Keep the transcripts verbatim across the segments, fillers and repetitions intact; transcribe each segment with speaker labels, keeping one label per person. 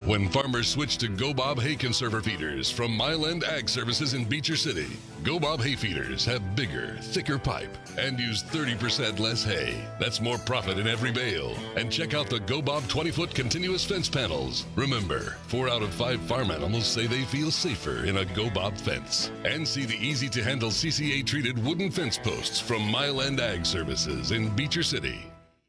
Speaker 1: when farmers switch to Go Bob hay conserver feeders from Myland Ag Services in Beecher City. Go Bob hay feeders have bigger, thicker pipe and use thirty percent less hay. That's more profit in every bale. And check out the Go Bob twenty-foot continuous fence panels. Remember, four out of five farm animals say they feel safer in a Go Bob fence. And see the easy-to-handle C C A-treated wooden fence posts from Myland Ag Services in Beecher City.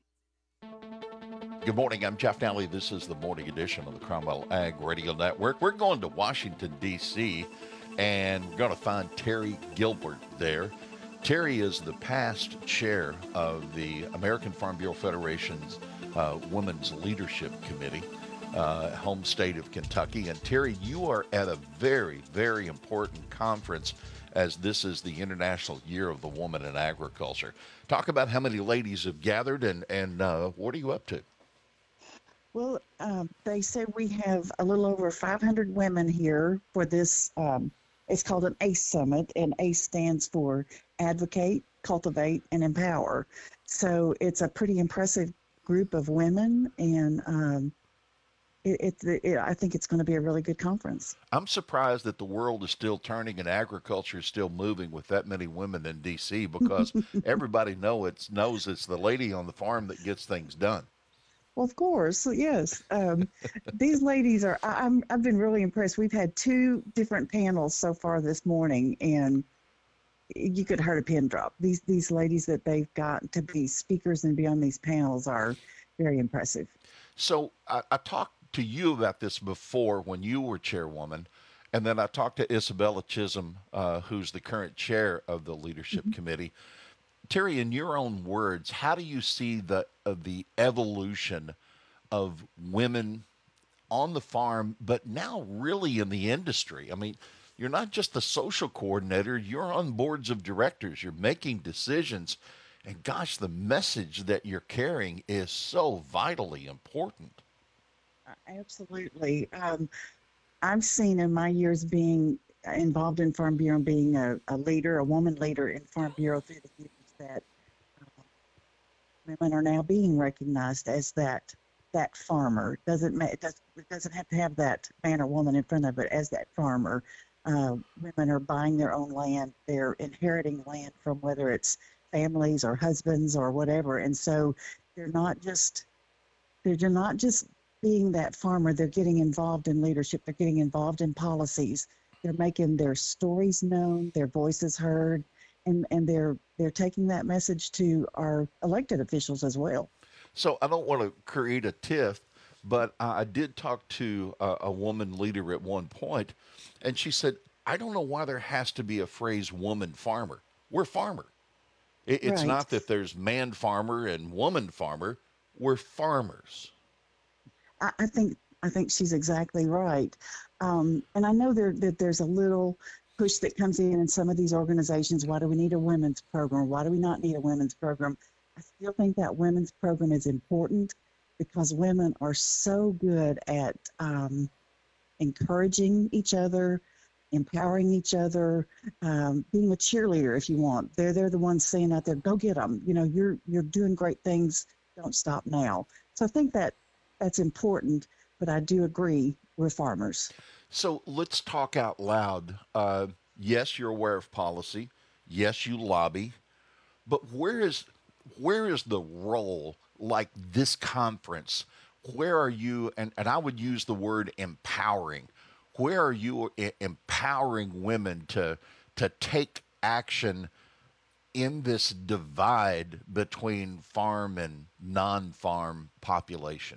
Speaker 2: Good morning. I'm Jeff Nally. This is the morning edition of the Cromwell Ag Radio Network. We're going to Washington, D C, and we're going to find Terry Gilbert there. Terry is the past chair of the American Farm Bureau Federation's uh, Women's Leadership Committee, uh, home state of Kentucky. And Terry, you are at a very, very important conference, as this is the International Year of the Woman in Agriculture. Talk about how many ladies have gathered, and, and uh, what are you up to?
Speaker 3: Well, um, they said we have a little over five hundred women here for this. Um, it's called an ACE Summit, and ACE stands for Advocate, Cultivate, and Empower. So it's a pretty impressive group of women, and um, it, it, it, I think it's going to be a really good conference.
Speaker 2: I'm surprised that the world is still turning and agriculture is still moving with that many women in D C, because everybody know it's, knows it's the lady on the farm that gets things done.
Speaker 3: Well, of course, yes. Um, these ladies are, I, I'm, I've been really impressed. We've had two different panels so far this morning, and you could have heard a pin drop. These, these ladies that they've got to be speakers and be on these panels are very impressive.
Speaker 2: So I, I talked to you about this before when you were chairwoman, and then I talked to Isabella Chisholm, uh, who's the current chair of the Leadership mm-hmm. Committee. Terry, in your own words, how do you see the uh, the evolution of women on the farm, but now really in the industry? I mean, you're not just the social coordinator, you're on boards of directors, you're making decisions, and gosh, the message that you're carrying is so vitally important.
Speaker 3: Absolutely. Um, I've seen in my years being involved in Farm Bureau, being a, a leader, a woman leader in Farm Bureau through the years, that uh, women are now being recognized as that that farmer. Doesn't ma- it, does, it doesn't have to have that man or woman in front of it as that farmer. Uh, women are buying their own land. They're inheriting land from whether it's families or husbands or whatever. And so they're not just they're not just being that farmer. They're getting involved in leadership. They're getting involved in policies. They're making their stories known, their voices heard, and, and they're they're taking that message to our elected officials as well.
Speaker 2: So I don't want to create a tiff, but I did talk to a, a woman leader at one point, and she said, I don't know why there has to be a phrase woman farmer. We're farmer. It, it's
Speaker 3: right.
Speaker 2: not that there's man farmer and woman farmer. We're farmers.
Speaker 3: I, I think I think she's exactly right. Um, and I know there, that there's a little push that comes in in some of these organizations. Why do we need a women's program? Why do we not need a women's program? I still think that women's program is important because women are so good at um, encouraging each other, empowering each other, um, being a cheerleader if you want. They're they're the ones saying out there, go get them. You know, you're you're doing great things. Don't stop now. So I think that that's important. But I do agree, we're farmers.
Speaker 2: So let's talk out loud. Uh, yes, you're aware of policy. Yes, you lobby. But where is where is the role, like this conference? Where are you, and, and I would use the word empowering, where are you e- empowering women to to take action in this divide between farm and non-farm population?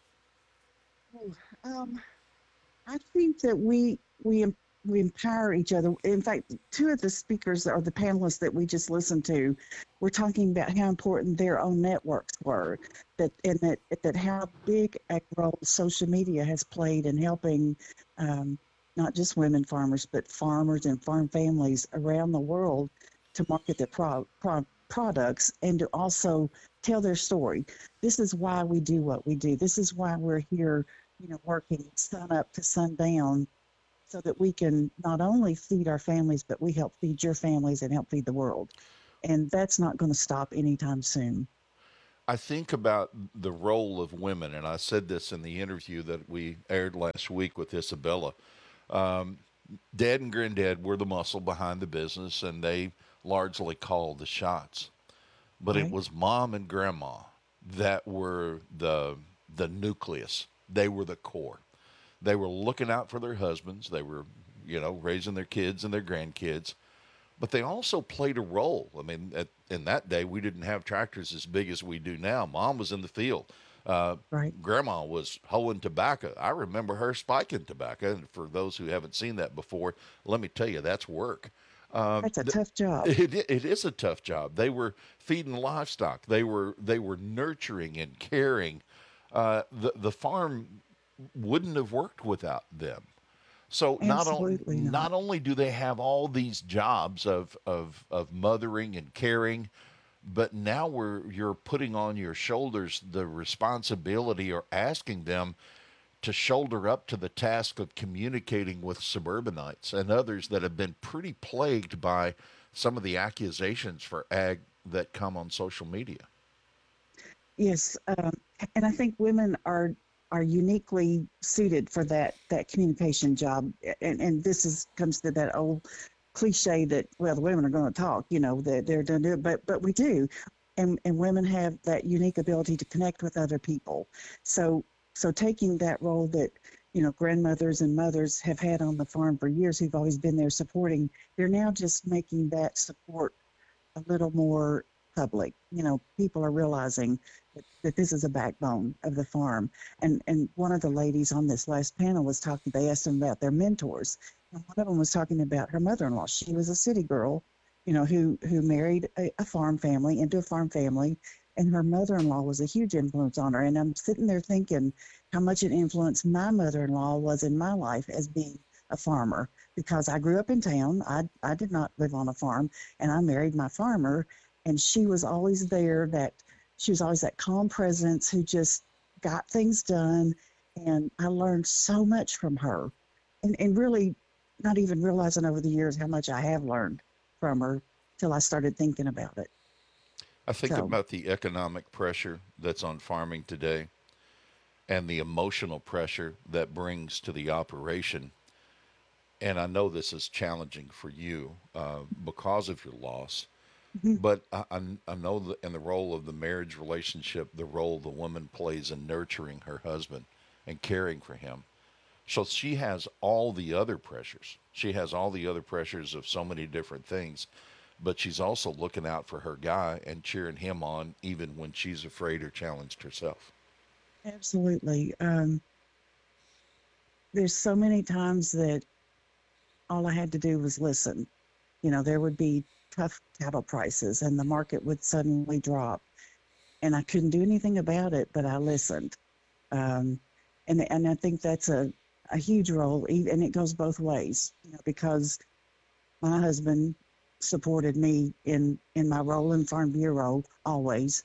Speaker 3: Um, I think that we we we empower each other. In fact, two of the speakers or the panelists that we just listened to were talking about how important their own networks were, that and that that how big a role social media has played in helping um, not just women farmers, but farmers and farm families around the world to market their pro, pro, products and to also tell their story. This is why we do what we do. This is why we're here, you know, working sun up to sundown, so that we can not only feed our families, but we help feed your families and help feed the world. And that's not going to stop anytime soon.
Speaker 2: I think about the role of women, and I said this in the interview that we aired last week with Isabella. Um, Dad and Granddad were the muscle behind the business, and they largely called the shots. But it
Speaker 3: Right?
Speaker 2: was Mom and Grandma that were the the nucleus. They were the core. They were looking out for their husbands. They were, you know, raising their kids and their grandkids. But they also played a role. I mean, at, in that day, we didn't have tractors as big as we do now. Mom was in the field. Uh,
Speaker 3: Right.
Speaker 2: Grandma was hoeing tobacco. I remember her spiking tobacco. And for those who haven't seen that before, let me tell you, that's work. Um,
Speaker 3: That's a
Speaker 2: th-
Speaker 3: tough job.
Speaker 2: it, it is a tough job. They were feeding livestock. They were they were nurturing and caring. Uh, the the farm wouldn't have worked without them. So not on,
Speaker 3: Absolutely not.
Speaker 2: not only do they have all these jobs of, of of mothering and caring, but now we're you're putting on your shoulders the responsibility or asking them to shoulder up to the task of communicating with suburbanites and others that have been pretty plagued by some of the accusations for ag that come on social media.
Speaker 3: Yes, um, and I think women are are uniquely suited for that that communication job. And and this is comes to that old cliche that, well, the women are going to talk, you know, that they're going to do it, but but we do, and and women have that unique ability to connect with other people. So so taking that role that, you know, grandmothers and mothers have had on the farm for years, who've always been there supporting, they're now just making that support a little more public. You know, people are realizing that, that this is a backbone of the farm. And and one of the ladies on this last panel was talking. They asked them about their mentors, and one of them was talking about her mother-in-law. She was a city girl, you know, who who married a, a farm family into a farm family, and her mother-in-law was a huge influence on her. And I'm sitting there thinking how much it influenced my mother-in-law was in my life as being a farmer, because I grew up in town. I I did not live on a farm, and I married my farmer, and she was always there. That she was always that calm presence who just got things done, and I learned so much from her, and and really not even realizing over the years how much I have learned from her till I started thinking about it.
Speaker 2: I think
Speaker 3: So
Speaker 2: about the economic pressure that's on farming today and the emotional pressure that brings to the operation. And I know this is challenging for you uh, because of your loss,
Speaker 3: mhm,
Speaker 2: but I, I, I know that in the role of the marriage relationship, the role the woman plays in nurturing her husband and caring for him. So she has all the other pressures. She has all the other pressures of so many different things, but she's also looking out for her guy and cheering him on even when she's afraid or challenged herself.
Speaker 3: absolutely. Um, there's so many times that all I had to do was listen. You know, there would be tough cattle prices and the market would suddenly drop, and I couldn't do anything about it, but I listened. Um, and and I think that's a, a huge role, e- and it goes both ways, you know, because my husband supported me in in my role in Farm Bureau always,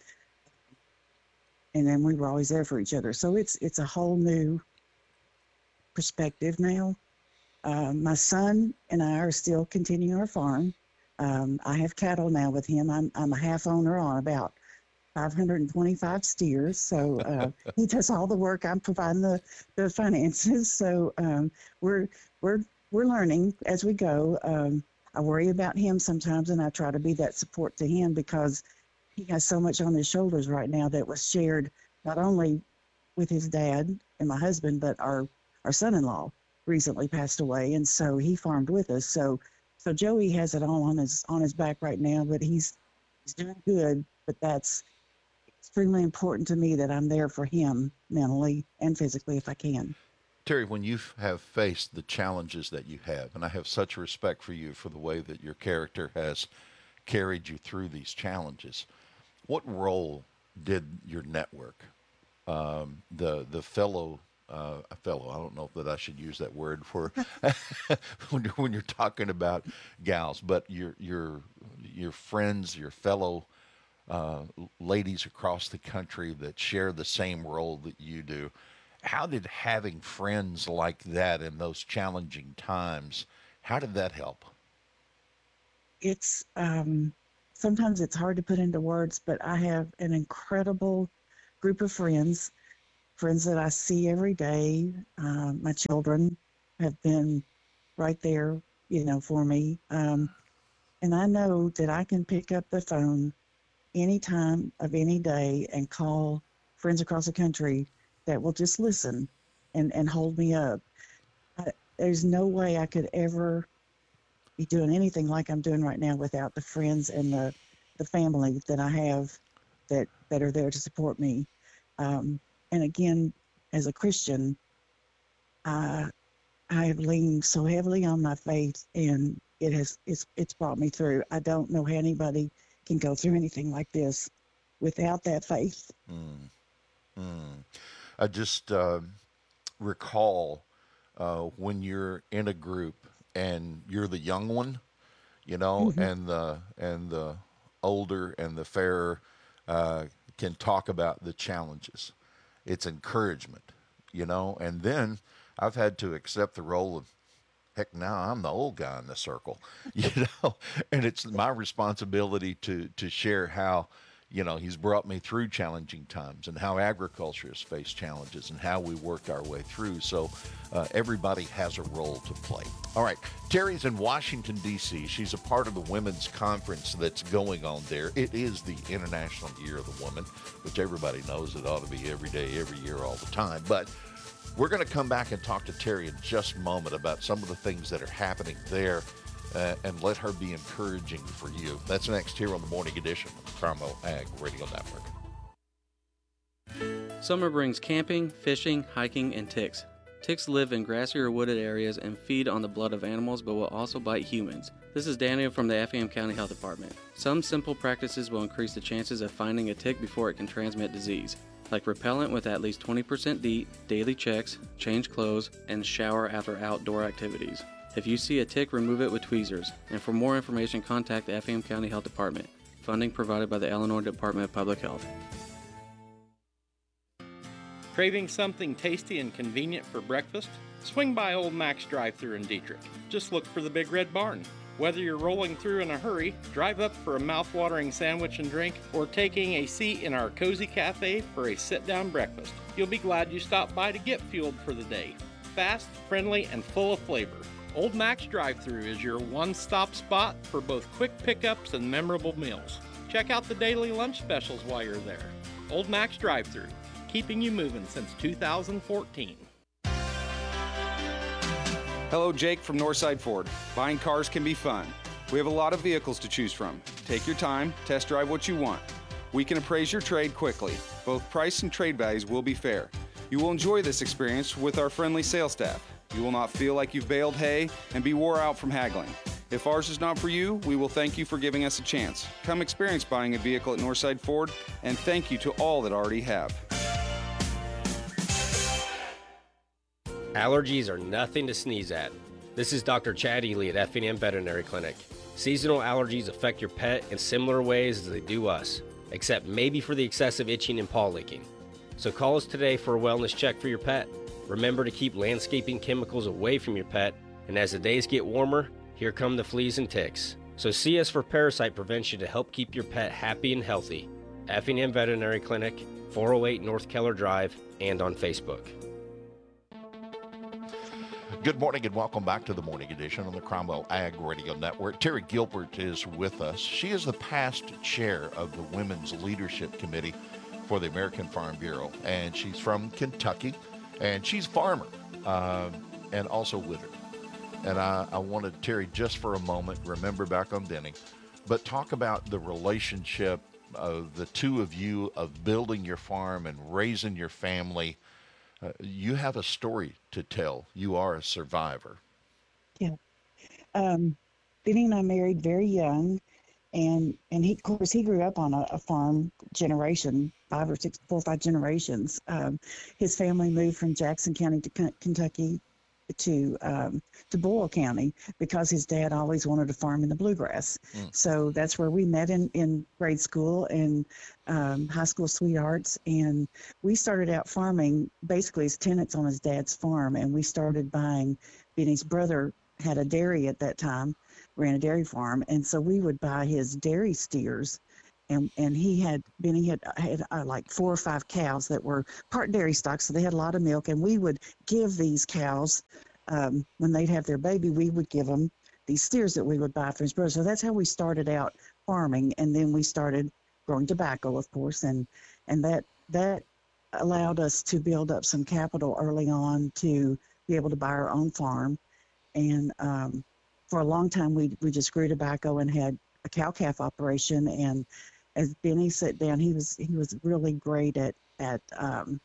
Speaker 3: and then we were always there for each other. So it's it's a whole new perspective now. Um, my son and I are still continuing our farm. Um, I have cattle now with him. I'm I'm a half owner on about five hundred twenty-five steers. So uh, he does all the work. I'm providing the, the finances. So um, we're we're we're learning as we go. Um, I worry about him sometimes, and I try to be that support to him because he has so much on his shoulders right now that was shared not only with his dad and my husband, but our our son-in-law recently passed away, and so he farmed with us. So so Joey has it all on his on his back right now, but he's he's doing good. But that's extremely important to me that I'm there for him mentally and physically if I can.
Speaker 2: Terry, when you have faced the challenges that you have, and I have such respect for you for the way that your character has carried you through these challenges, what role did your network, um, the the fellow uh, a fellow, I don't know that I should use that word for when you're, when you're talking about gals, but your your your friends, your fellow uh, ladies across the country that share the same role that you do. How did having friends like that in those challenging times, how did that help?
Speaker 3: It's um, sometimes it's hard to put into words, but I have an incredible group of friends, friends that I see every day. Uh, my children have been right there, you know, for me. Um, and I know that I can pick up the phone any time of any day and call friends across the country that will just listen and, and hold me up. I, there's no way I could ever be doing anything like I'm doing right now without the friends and the, the family that I have that, that are there to support me. Um, and again, as a Christian, I, I have leaned so heavily on my faith, and it has it's it's brought me through. I don't know how anybody can go through anything like this without that faith.
Speaker 2: Mm. Mm. I just uh, recall uh, when you're in a group and you're the young one, you know, mm-hmm. and the and the older and the fairer uh, can talk about the challenges. It's encouragement, you know, and then I've had to accept the role of, heck, now I'm the old guy in the circle, you know, and it's my responsibility to, to share how, you know, he's brought me through challenging times and how agriculture has faced challenges and how we worked our way through. So uh, everybody has a role to play. All right. Terry's in Washington, D C. She's a part of the women's conference that's going on there. It is the International Year of the Woman, which everybody knows it ought to be every day, every year, all the time. But we're going to come back and talk to Terry in just a moment about some of the things that are happening there. Uh, and let her be encouraging for you. That's next here on the Morning Edition of the Carmel Ag Radio Network.
Speaker 4: Summer brings camping, fishing, hiking, and ticks. Ticks live in grassy or wooded areas and feed on the blood of animals, but will also bite humans. This is Daniel from the Effingham County Health Department. Some simple practices will increase the chances of finding a tick before it can transmit disease, like repellent with at least twenty percent DEET, daily checks, change clothes, and shower after outdoor activities. If you see a tick, remove it with tweezers. And for more information, contact the Effingham County Health Department. Funding provided by the Illinois Department of Public Health.
Speaker 5: Craving something tasty and convenient for breakfast? Swing by Old Mac's drive-thru in Dietrich. Just look for the Big Red Barn. Whether you're rolling through in a hurry, drive up for a mouth-watering sandwich and drink, or taking a seat in our cozy cafe for a sit-down breakfast, you'll be glad you stopped by to get fueled for the day. Fast, friendly, and full of flavor. Old Mac's drive-thru is your one-stop spot for both quick pickups and memorable meals. Check out the daily lunch specials while you're there. Old Mac's drive-thru, keeping you moving since two thousand fourteen.
Speaker 6: Hello, Jake from Northside Ford. Buying cars can be fun. We have a lot of vehicles to choose from. Take your time, test drive what you want. We can appraise your trade quickly. Both price and trade values will be fair. You will enjoy this experience with our friendly sales staff. You will not feel like you've baled hay and be wore out from haggling. If ours is not for you, we will thank you for giving us a chance. Come experience buying a vehicle at Northside Ford, and thank you to all that already have.
Speaker 7: Allergies are nothing to sneeze at. This is Doctor Chad Ely at Effingham Veterinary Clinic. Seasonal allergies affect your pet in similar ways as they do us, except maybe for the excessive itching and paw licking. So call us today for a wellness check for your pet. Remember to keep landscaping chemicals away from your pet, and as the days get warmer, here come the fleas and ticks. So see us for parasite prevention to help keep your pet happy and healthy. Effingham Veterinary Clinic, four oh eight North Keller Drive, and on Facebook.
Speaker 2: Good morning and welcome back to the Morning Edition on the Cromwell Ag Radio Network. Terry Gilbert is with us. She is the past chair of the Women's Leadership Committee for the American Farm Bureau, and she's from Kentucky. And she's a farmer uh, and also with her. And I, I wanted Terry just for a moment, remember back on Denny, but talk about the relationship of the two of you of building your farm and raising your family. Uh, you have a story to tell. You are a survivor.
Speaker 3: Yeah. Um, Benny and I married very young. And and he, of course, he grew up on a, a farm generation, five or six, four or five generations. Um, his family moved from Jackson County to K- Kentucky to um, to Boyle County because his dad always wanted to farm in the bluegrass. Mm. So that's where we met in, in grade school and um, high school sweethearts. And we started out farming basically as tenants on his dad's farm. And we started buying, Benny's brother had a dairy at that time. ran a dairy farm, and so we would buy his dairy steers, and and he had Benny had had uh, like four or five cows that were part dairy stock, so they had a lot of milk, and we would give these cows um, when they'd have their baby, we would give them these steers that we would buy from his brother. So that's how we started out farming, and then we started growing tobacco, of course, and and that that allowed us to build up some capital early on to be able to buy our own farm. And um, for a long time, we we just grew tobacco and had a cow calf operation. And as Benny sat down, he was he was really great at at um,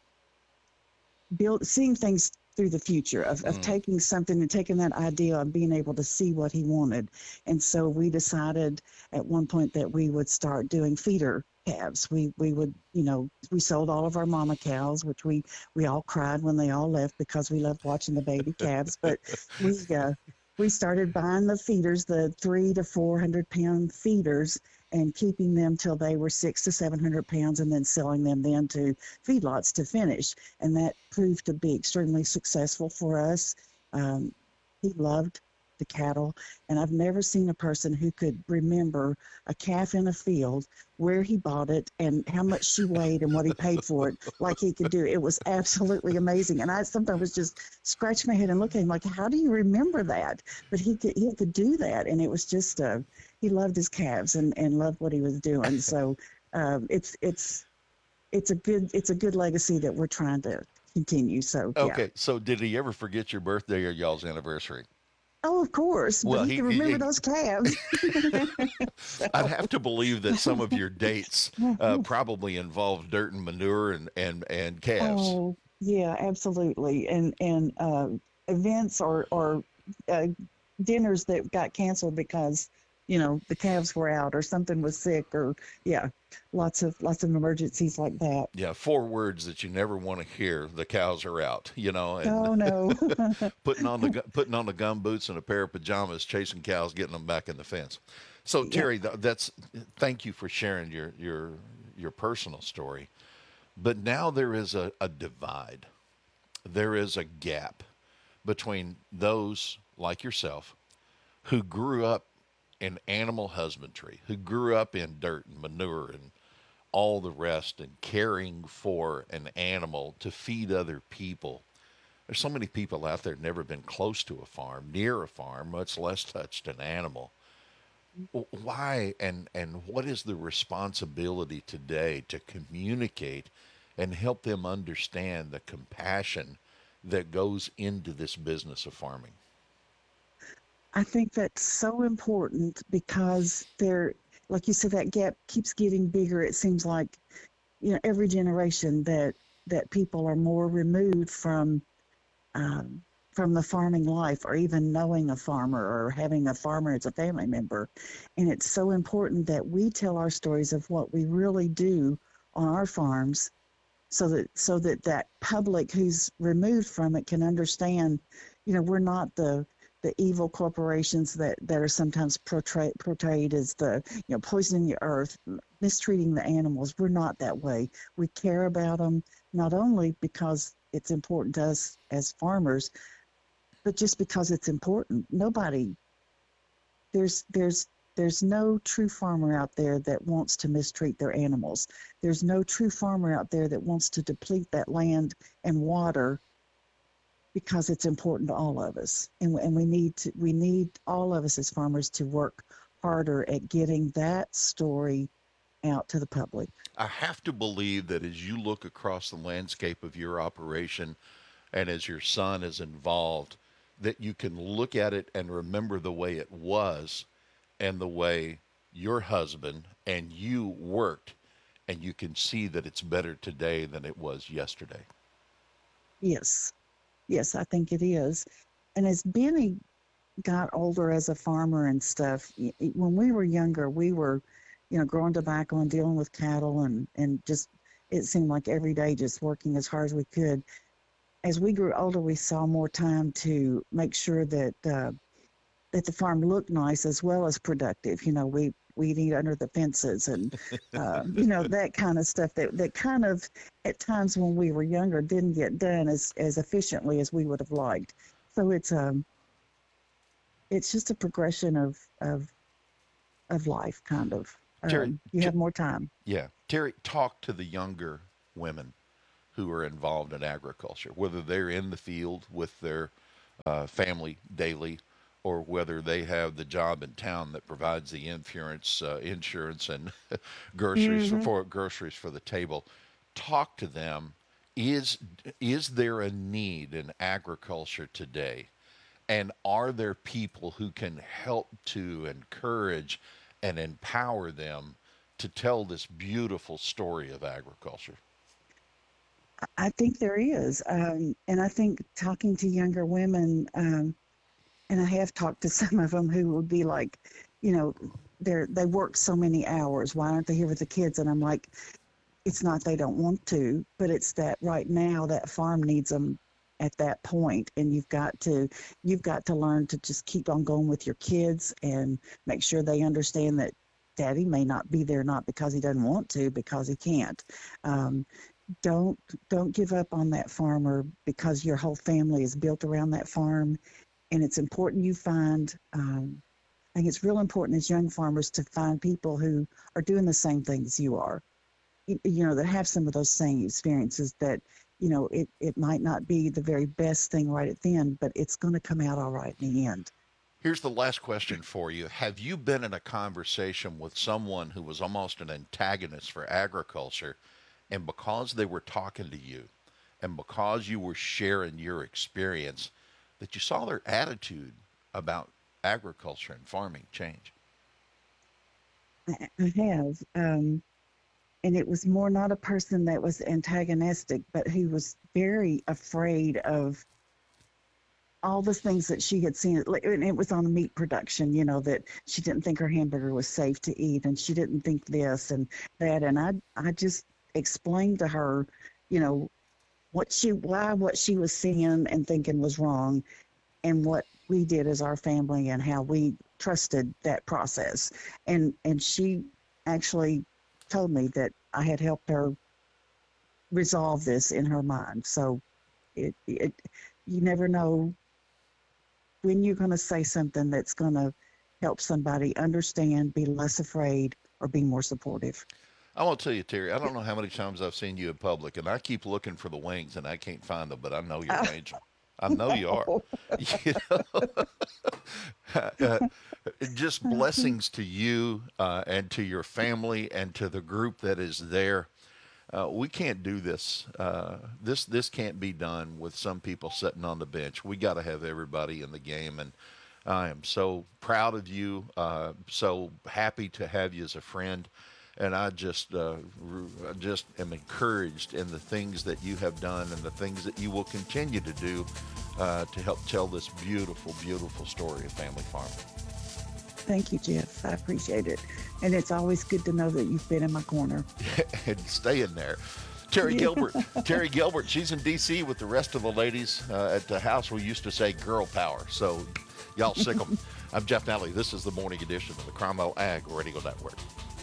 Speaker 3: build seeing things through the future of, of mm. taking something and taking that idea and being able to see what he wanted. And so we decided at one point that we would start doing feeder calves. We we would, you know, we sold all of our mama cows, which we, we all cried when they all left because we loved watching the baby calves. But we uh, we started buying the feeders, the three to four hundred pound feeders, and keeping them till they were six to seven hundred pounds, and then selling them then to feedlots to finish. And that proved to be extremely successful for us. Um, he loved the cattle, and I've never seen a person who could remember a calf in a field, where he bought it, and how much she weighed and what he paid for it, like he could do. It was absolutely amazing. And I sometimes just scratch my head and look at him like, how do you remember that? But he could he could do that, and it was just uh, he loved his calves and, and loved what he was doing. So um, it's it's it's a good it's a good legacy that we're trying to continue. So
Speaker 2: okay.
Speaker 3: Yeah.
Speaker 2: So did he ever forget your birthday or y'all's anniversary?
Speaker 3: Oh, of course.
Speaker 2: Well,
Speaker 3: but he,
Speaker 2: he
Speaker 3: can remember
Speaker 2: he,
Speaker 3: those calves.
Speaker 2: so. I'd have to believe that some of your dates uh, probably involve dirt and manure and, and, and calves.
Speaker 3: Oh, yeah, absolutely. And and uh, events or or uh, dinners that got canceled because, you know, the calves were out or something was sick, or yeah, lots of lots of emergencies like that.
Speaker 2: Yeah, four words that you never want to hear: the cows are out. You know, and
Speaker 3: oh no,
Speaker 2: putting on the gu- putting on the gum boots and a pair of pajamas, chasing cows, getting them back in the fence. So Terry, yeah. that's thank you for sharing your your your personal story. But now there is a, a divide. There is a gap between those like yourself who grew up in animal husbandry, who grew up in dirt and manure and all the rest, and caring for an animal to feed other people. There's so many people out there never been close to a farm, near a farm, much less touched an animal. Why and and what is the responsibility today to communicate and help them understand the compassion that goes into this business of farming?
Speaker 3: I think that's so important because there, like you said, that gap keeps getting bigger. It seems like, you know, every generation that that people are more removed from um, from the farming life, or even knowing a farmer or having a farmer as a family member. And it's so important that we tell our stories of what we really do on our farms, so that so that that public who's removed from it can understand, you know, we're not the the evil corporations that, that are sometimes portrayed, portrayed as the, you know, poisoning the earth, mistreating the animals. We're not that way. We care about them, not only because it's important to us as farmers, but just because it's important. Nobody, there's, there's, there's no true farmer out there that wants to mistreat their animals. There's no true farmer out there that wants to deplete that land and water, because it's important to all of us. And, and we need to, we need all of us as farmers to work harder at getting that story out to the public.
Speaker 2: I have to believe that as you look across the landscape of your operation and as your son is involved, that you can look at it and remember the way it was and the way your husband and you worked, and you can see that it's better today than it was yesterday.
Speaker 3: Yes. Yes, I think it is. And as Benny got older as a farmer and stuff, when we were younger, we were, you know, growing tobacco and dealing with cattle, and, and just, it seemed like every day just working as hard as we could. As we grew older, we saw more time to make sure that uh, that the farm looked nice as well as productive. You know, we we'd eat under the fences and, uh, you know, that kind of stuff that, that kind of, at times when we were younger, didn't get done as, as efficiently as we would have liked. So it's, um, it's just a progression of of of life, kind of.
Speaker 2: Terry,
Speaker 3: Um, you
Speaker 2: Ter-
Speaker 3: have more time.
Speaker 2: Yeah. Terry, talk to the younger women who are involved in agriculture, whether they're in the field with their uh, family daily or whether they have the job in town that provides the insurance, uh, insurance and groceries
Speaker 3: Mm-hmm.
Speaker 2: for groceries for the table. Talk to them. Is is there a need in agriculture today? And are there people who can help to encourage and empower them to tell this beautiful story of agriculture?
Speaker 3: I think there is. Um, and I think talking to younger women, um, and I have talked to some of them who would be like, you know, they're, they work so many hours. Why aren't they here with the kids? And I'm like, it's not they don't want to, but it's that right now that farm needs them at that point, and you've got to you've got to learn to just keep on going with your kids and make sure they understand that daddy may not be there, not because he doesn't want to, because he can't. Um, don't don't give up on that farmer, because your whole family is built around that farm, and it's important you find. Um, I think it's real important as young farmers to find people who are doing the same things you are. You, you know, that have some of those same experiences. That you know, it it might not be the very best thing right at the end, but it's going to come out all right in the end.
Speaker 2: Here's the last question for you. Have you been in a conversation with someone who was almost an antagonist for agriculture, and because they were talking to you and because you were sharing your experience, that you saw their attitude about agriculture and farming change?
Speaker 3: I, I have. Um, and it was more not a person that was antagonistic, but who was very afraid of all the things that she had seen. And it was on meat production, you know, that she didn't think her hamburger was safe to eat, and she didn't think this and that. And I, I just explained to her, you know, what she, why what she was seeing and thinking was wrong, and what we did as our family and how we trusted that process. And and she actually told me that I had helped her resolve this in her mind. So it, it you never know when you're going to say something that's going to help somebody understand, be less afraid, or be more supportive.
Speaker 2: I want to tell you, Terry, I don't know how many times I've seen you in public, and I keep looking for the wings, and I can't find them, but I know you're an angel. I know you are. You know? uh, just blessings to you uh, and to your family and to the group that is there. Uh, we can't do this. Uh, this this can't be done with some people sitting on the bench. We got to have everybody in the game, and I am so proud of you. Uh, so happy to have you as a friend. And I just, uh, just am encouraged in the things that you have done and the things that you will continue to do uh, to help tell this beautiful, beautiful story of family farming.
Speaker 3: Thank you, Jeff. I appreciate it. And it's always good to know that you've been in my corner.
Speaker 2: And stay in there. Terry Gilbert. Terry Gilbert, she's in D C with the rest of the ladies uh, at the house. We used to say girl power. So y'all sick 'em. I'm Jeff Nally. This is the morning edition of the Cromwell Ag Radio Network.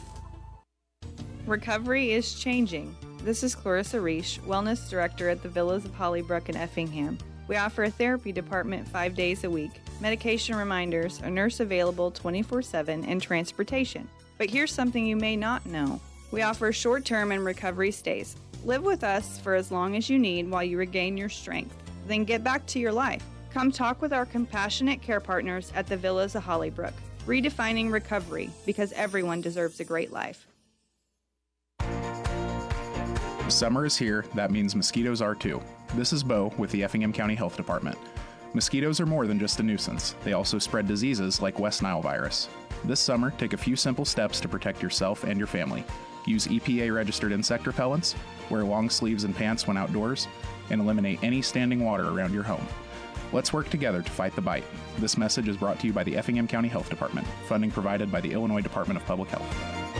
Speaker 8: Recovery is changing. This is Clarissa Reish, Wellness Director at the Villas of Hollybrook in Effingham. We offer a therapy department five days a week, medication reminders, a nurse available twenty-four seven, and transportation. But here's something you may not know. We offer short-term and recovery stays. Live with us for as long as you need while you regain your strength. Then get back to your life. Come talk with our compassionate care partners at the Villas of Hollybrook. Redefining recovery, because everyone deserves a great life.
Speaker 9: Summer is here, that means mosquitoes are too. This is Bo with the Effingham County Health Department. Mosquitoes are more than just a nuisance. They also spread diseases like West Nile virus. This summer, take a few simple steps to protect yourself and your family. Use E P A-registered insect repellents, wear long sleeves and pants when outdoors, and eliminate any standing water around your home. Let's work together to fight the bite. This message is brought to you by the Effingham County Health Department, funding provided by the Illinois Department of Public Health.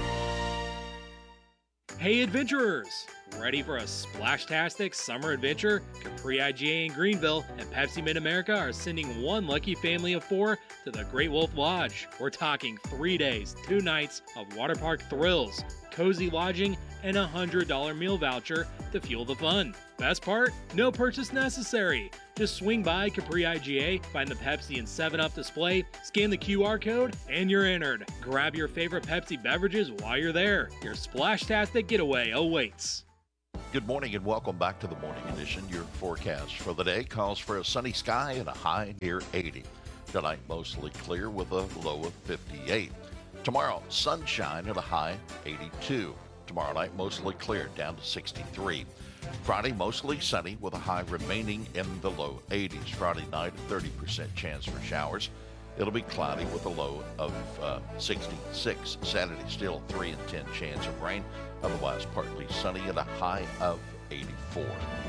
Speaker 10: Hey adventurers! Ready for a splashtastic summer adventure? Capri I G A in Greenville and Pepsi Mid-America are sending one lucky family of four to the Great Wolf Lodge. We're talking three days, two nights of water park thrills, cozy lodging, and a one hundred dollars meal voucher to fuel the fun. Best part? No purchase necessary. Just swing by Capri I G A, find the Pepsi and seven up display, scan the Q R code, and you're entered. Grab your favorite Pepsi beverages while you're there. Your Splashtastic getaway awaits.
Speaker 2: Good morning and welcome back to the Morning Edition. Your forecast for the day calls for a sunny sky and a high near eighty. Tonight, mostly clear with a low of fifty-eight. Tomorrow, sunshine and a high eighty-two. Tomorrow night, mostly clear, down to sixty-three. Friday, mostly sunny with a high remaining in the low eighties. Friday night, a thirty percent chance for showers. It'll be cloudy with a low of uh, sixty-six. Saturday, still three in ten chance of rain. Otherwise, partly sunny and a high of eighty-four.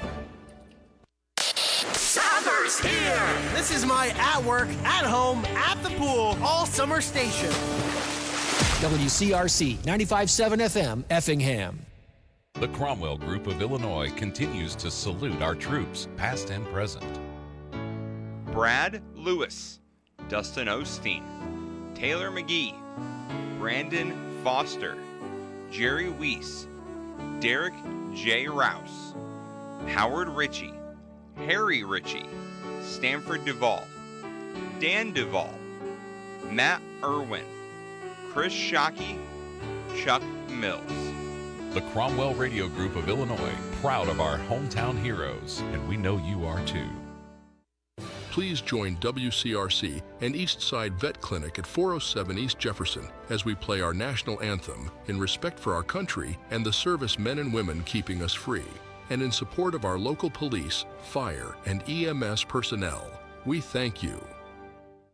Speaker 11: Summer's here! This is my at work, at home, at the pool, all summer station.
Speaker 12: W C R C ninety-five point seven F M, Effingham.
Speaker 13: The Cromwell Group of Illinois continues to salute our troops, past and present.
Speaker 14: Brad Lewis, Dustin Osteen, Taylor McGee, Brandon Foster, Jerry Weiss, Derek J. Rouse, Howard Ritchie, Harry Ritchie, Stanford Duvall, Dan Duvall, Matt Irwin, Chris Shockey, Chuck Mills.
Speaker 13: The Cromwell Radio Group of Illinois, proud of our hometown heroes, and we know you are too.
Speaker 15: Please join W C R C and Eastside Vet Clinic at four oh seven East Jefferson as we play our national anthem in respect for our country and the service men and women keeping us free, and in support of our local police, fire, and E M S personnel. We thank you.